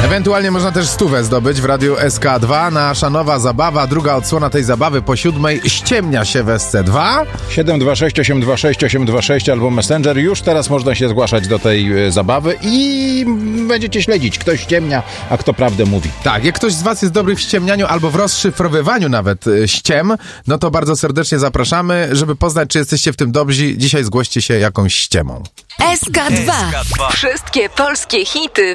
Ewentualnie można też 100 zdobyć w radiu SK2. Nasza nowa zabawa, druga odsłona tej zabawy po 7 ściemnia się w SC2. 726 826 826 albo Messenger. Już teraz można się zgłaszać do tej zabawy i będziecie śledzić, kto ściemnia, a kto prawdę mówi. Tak, jak ktoś z was jest dobry w ściemnianiu albo w rozszyfrowywaniu nawet ściem, no to bardzo serdecznie zapraszamy, żeby poznać, czy jesteście w tym dobrzy. Dzisiaj zgłoście się jakąś ściemą. SK2. Wszystkie polskie hity